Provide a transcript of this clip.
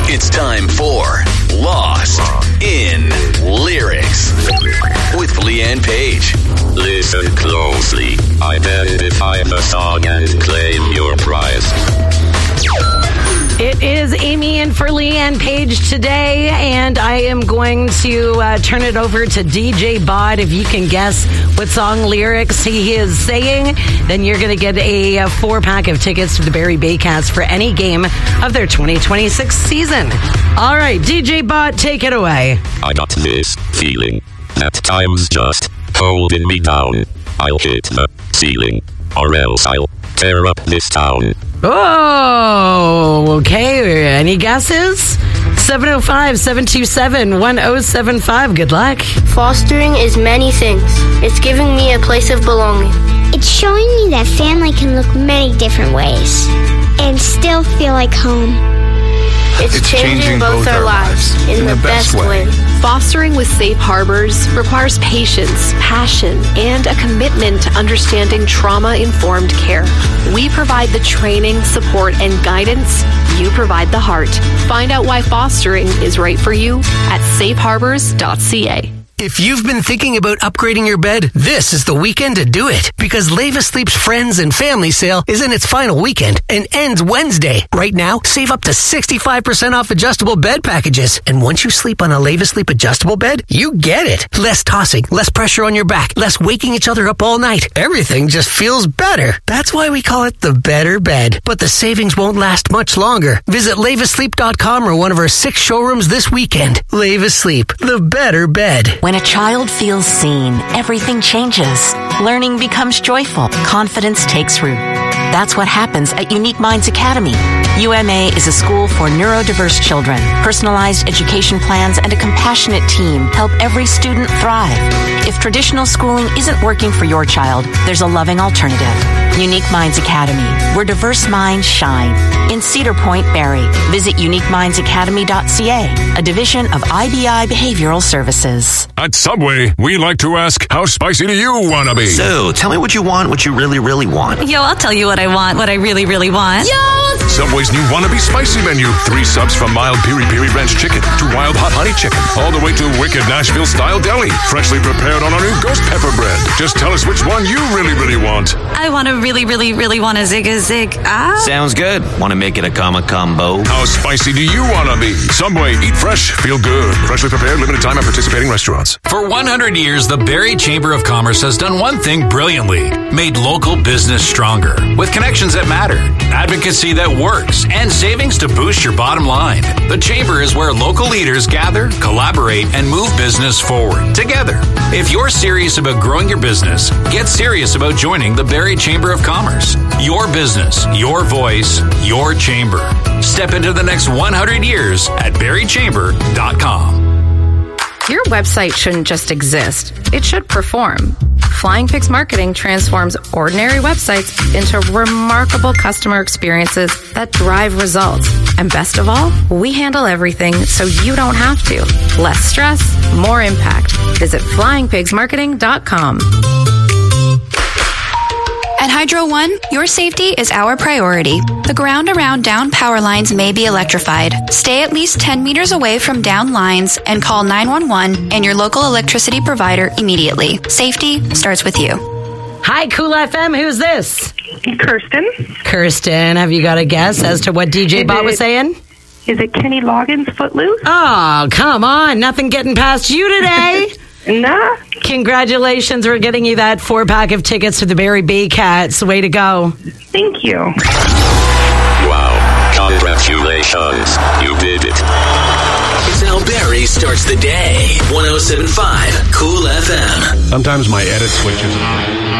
It's time for Lost in Lyrics with Leanne Page. Listen closely. Identify the song and claim your prize. It is Amy in for Leanne Page today, and I am going to turn it over to DJ Bod. If you can guess what song lyrics he is saying, then you're going to get a 4-pack of tickets to the Barrie Baycats for any game of their 2026 season. All right, DJ Bod, take it away. I got this feeling that time's just holding me down. I'll hit the ceiling, or else I'll tear up this town. Oh, okay. Any guesses? 705-727-1075. Good luck. Fostering is many things. It's giving me a place of belonging. It's showing me that family can look many different ways and still feel like home. It's changing both our lives in the best way. Fostering with Safe Harbors requires patience, passion, and a commitment to understanding trauma-informed care. We provide the training, support, and guidance. You provide the heart. Find out why fostering is right for you at safeharbors.ca. If you've been thinking about upgrading your bed, this is the weekend to do it. Because Leva Sleep's Friends and Family Sale is in its final weekend and ends Wednesday. Right now, save up to 65% off adjustable bed packages. And once you sleep on a Leva Sleep adjustable bed, you get it. Less tossing, less pressure on your back, less waking each other up all night. Everything just feels better. That's why we call it the better bed. But the savings won't last much longer. Visit levasleep.com or one of our 6 showrooms this weekend. Leva Sleep, the better bed. When a child feels seen, everything changes. Learning becomes joyful. Confidence takes root. That's what happens at Unique Minds Academy. UMA is a school for neurodiverse children. Personalized education plans and a compassionate team help every student thrive. If traditional schooling isn't working for your child, there's a loving alternative. Unique Minds Academy, where diverse minds shine. In Cedar Point, Barrie. Visit uniquemindsacademy.ca, a division of IBI Behavioral Services. At Subway, we like to ask, how spicy do you want to be? So, tell me what you want, what you really, really want. Yo, I'll tell you what I want, what I really, really want. Yo! Subway's new Wannabe Spicy menu. 3 subs from mild piri-piri ranch chicken to wild hot honey chicken, all the way to wicked Nashville-style deli, freshly prepared on our new ghost pepper bread. Just tell us which one you really, really want. I want to really, really, really want a zig-a-zig. Sounds good. Want to make it a combo? How spicy do you want to be? Subway, eat fresh, feel good. Freshly prepared, limited time at participating restaurants. For 100 years, the Barrie Chamber of Commerce has done one thing brilliantly: made local business stronger. With connections that matter, advocacy that works, and savings to boost your bottom line. The Chamber is where local leaders gather, collaborate, and move business forward together. If you're serious about growing your business, get serious about joining the Barrie Chamber of Commerce. Your business, your voice, your chamber. Step into the next 100 years at barriechamber.com. Your website shouldn't just exist. It should perform. Flying Pigs Marketing transforms ordinary websites into remarkable customer experiences that drive results. And best of all, we handle everything so you don't have to. Less stress, more impact. Visit flyingpigsmarketing.com. At Hydro One, your safety is our priority. The ground around down power lines may be electrified. Stay at least 10 meters away from down lines and call 911 and your local electricity provider immediately. Safety starts with you. Hi, Cool FM. Who's this? Kirsten. Kirsten, have you got a guess as to what DJ Bot was saying? Is it Kenny Loggins' Footloose? Oh, come on. Nothing getting past you today. Nah. Congratulations. We're getting you that 4-pack of tickets to the Barrie Baycats. Way to go. Thank you. Wow. Congratulations. You did it. It's how Barrie starts the day. 107.5 Cool FM. Sometimes my edit switches.